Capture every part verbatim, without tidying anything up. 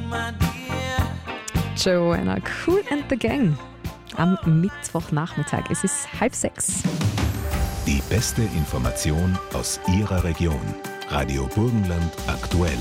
Joanna, Kool and the Gang. Am Mittwochnachmittag. Es ist halb sechs. Die beste Information aus Ihrer Region. Radio Burgenland aktuell.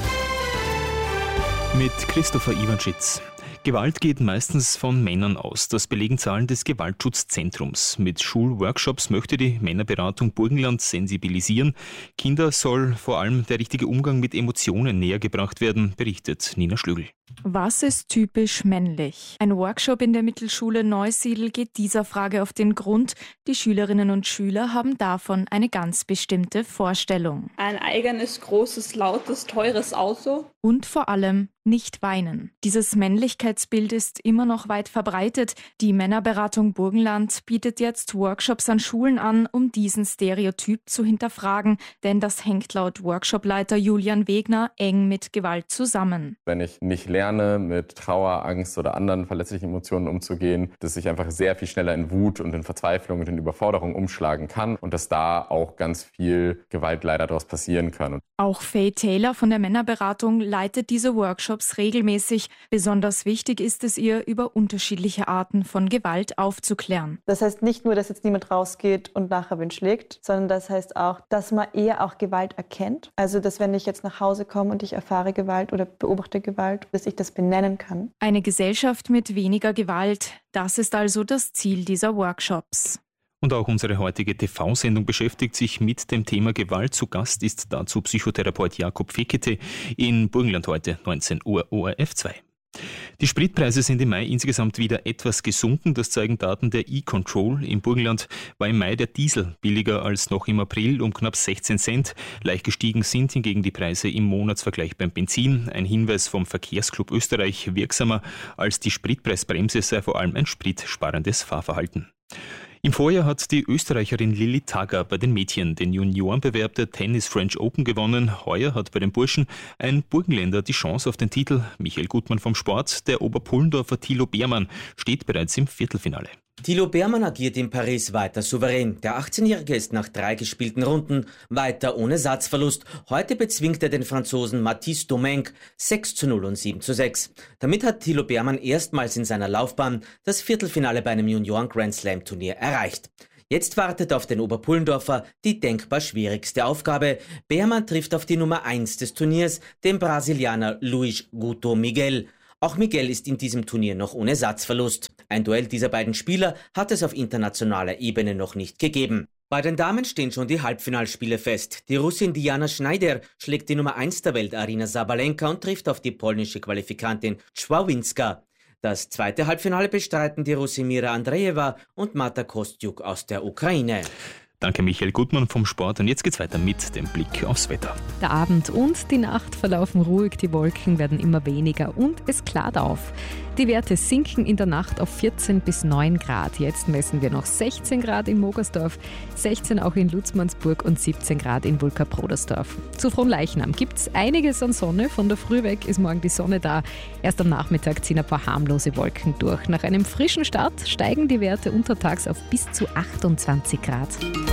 Mit Christopher Iwanschitz. Gewalt geht meistens von Männern aus. Das belegen Zahlen des Gewaltschutzzentrums. Mit Schulworkshops möchte die Männerberatung Burgenland sensibilisieren. Kinder soll vor allem der richtige Umgang mit Emotionen nähergebracht werden, berichtet Nina Schlügel. Was ist typisch männlich? Ein Workshop in der Mittelschule Neusiedl geht dieser Frage auf den Grund. Die Schülerinnen und Schüler haben davon eine ganz bestimmte Vorstellung. Ein eigenes, großes, lautes, teures Auto. Und vor allem nicht weinen. Dieses Männlichkeitsbild ist immer noch weit verbreitet. Die Männerberatung Burgenland bietet jetzt Workshops an Schulen an, um diesen Stereotyp zu hinterfragen. Denn das hängt laut Workshopleiter Julian Wegner eng mit Gewalt zusammen. Wenn ich nicht lerne, mit Trauer, Angst oder anderen verletzlichen Emotionen umzugehen, dass ich einfach sehr viel schneller in Wut und in Verzweiflung und in Überforderung umschlagen kann und dass da auch ganz viel Gewalt leider daraus passieren kann. Auch Faye Taylor von der Männerberatung leitet diese Workshops regelmäßig. Besonders wichtig ist es ihr, über unterschiedliche Arten von Gewalt aufzuklären. Das heißt nicht nur, dass jetzt niemand rausgeht und nachher wen schlägt, sondern das heißt auch, dass man eher auch Gewalt erkennt. Also, dass wenn ich jetzt nach Hause komme und ich erfahre Gewalt oder beobachte Gewalt, dass ich das benennen kann. Eine Gesellschaft mit weniger Gewalt, das ist also das Ziel dieser Workshops. Und auch unsere heutige T V-Sendung beschäftigt sich mit dem Thema Gewalt. Zu Gast ist dazu Psychotherapeut Jakob Fekete in Burgenland heute, neunzehn Uhr, O R F zwei. Die Spritpreise sind im Mai insgesamt wieder etwas gesunken. Das zeigen Daten der E-Control. Im Burgenland war im Mai der Diesel billiger als noch im April um knapp sechzehn Cent. Leicht gestiegen sind hingegen die Preise im Monatsvergleich beim Benzin. Ein Hinweis vom Verkehrsclub Österreich: wirksamer als die Spritpreisbremse sei vor allem ein spritsparendes Fahrverhalten. Im Vorjahr hat die Österreicherin Lilly Tagger bei den Mädchen den Juniorenbewerb der Tennis French Open gewonnen. Heuer hat bei den Burschen ein Burgenländer die Chance auf den Titel. Michael Gutmann vom Sport. Der Oberpullendorfer Thilo Beermann steht bereits im Viertelfinale. Thilo Beermann agiert in Paris weiter souverän. Der achtzehnjährige ist nach drei gespielten Runden weiter ohne Satzverlust. Heute bezwingt er den Franzosen Mathis Domenech sechs zu null und sieben zu sechs. Damit hat Thilo Beermann erstmals in seiner Laufbahn das Viertelfinale bei einem Junioren-Grand-Slam-Turnier erreicht. Jetzt wartet auf den Oberpullendorfer die denkbar schwierigste Aufgabe. Beermann trifft auf die Nummer eins des Turniers, den Brasilianer Luis Guto Miguel. Auch Miguel ist in diesem Turnier noch ohne Satzverlust. Ein Duell dieser beiden Spieler hat es auf internationaler Ebene noch nicht gegeben. Bei den Damen stehen schon die Halbfinalspiele fest. Die Russin Diana Schneider schlägt die Nummer eins der Welt Arina Sabalenka und trifft auf die polnische Qualifikantin Czwawinska. Das zweite Halbfinale bestreiten die Russin Mira Andreeva und Marta Kostyuk aus der Ukraine. Danke Michael Gutmann vom Sport. Und jetzt geht's weiter mit dem Blick aufs Wetter. Der Abend und die Nacht verlaufen ruhig, die Wolken werden immer weniger und es klart auf. Die Werte sinken in der Nacht auf vierzehn bis neun Grad. Jetzt messen wir noch sechzehn Grad in Mogersdorf, sechzehn auch in Lutzmannsburg und siebzehn Grad in Vulka-Brodersdorf. Zu Fronleichnam gibt's einiges an Sonne. Von der Früh weg ist morgen die Sonne da. Erst am Nachmittag ziehen ein paar harmlose Wolken durch. Nach einem frischen Start steigen die Werte untertags auf bis zu achtundzwanzig Grad.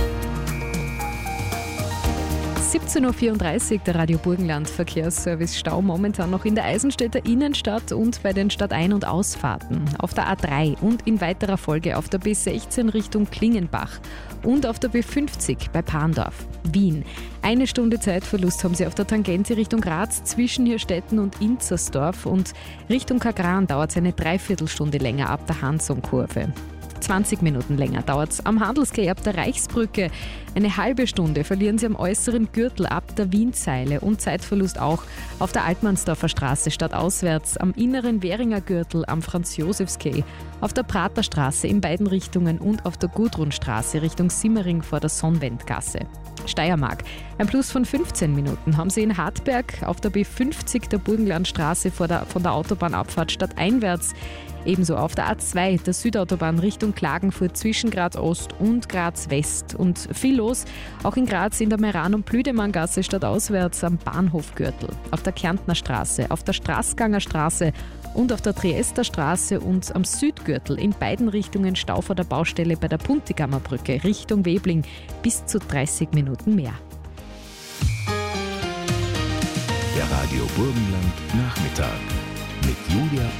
siebzehn Uhr vierunddreißig, der Radio Burgenland Verkehrsservice. Stau momentan noch in der Eisenstädter Innenstadt und bei den Stadtein- und Ausfahrten. Auf der A drei und in weiterer Folge auf der B sechzehn Richtung Klingenbach und auf der B fünfzig bei Parndorf. Wien. Eine Stunde Zeitverlust haben Sie auf der Tangente Richtung Graz zwischen Hirstetten und Inzersdorf und Richtung Kagran dauert es eine Dreiviertelstunde länger ab der Hansonkurve. zwanzig Minuten länger dauert es am Handelsquai ab der Reichsbrücke. Eine halbe Stunde verlieren Sie am äußeren Gürtel ab der Wienzeile und Zeitverlust auch auf der Altmannsdorfer Straße stadtauswärts, am inneren Währinger Gürtel, am Franz-Josefs-Quai, auf der Praterstraße in beiden Richtungen und auf der Gudrunstraße Richtung Simmering vor der Sonnwendgasse. Steiermark. Ein Plus von fünfzehn Minuten haben Sie in Hartberg auf der B fünfzig der Burgenlandstraße vor der, von der Autobahnabfahrt stadteinwärts. Ebenso auf der A zwei der Südautobahn Richtung Klagenfurt zwischen Graz Ost und Graz West. Und viel los, auch in Graz in der Meran- und Plüdemanngasse stadtauswärts am Bahnhofgürtel, auf der Kärntner Straße, auf der Straßganger Straße und auf der Triester Straße und am Südgürtel in beiden Richtungen Stau vor der Baustelle bei der Puntigammer Brücke Richtung Webling bis zu dreißig Minuten mehr. Der Radio Burgenland Nachmittag mit mit Julia